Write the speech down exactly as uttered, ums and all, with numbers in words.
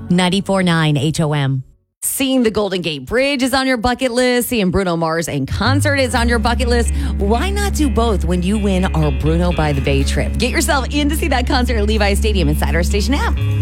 ninety-four point nine H O M. Seeing the Golden Gate Bridge is on your bucket list. Seeing Bruno Mars in concert is on your bucket list. Why not do both when you win our Bruno by the Bay trip? Get yourself in to see that concert at Levi's Stadium inside our station app.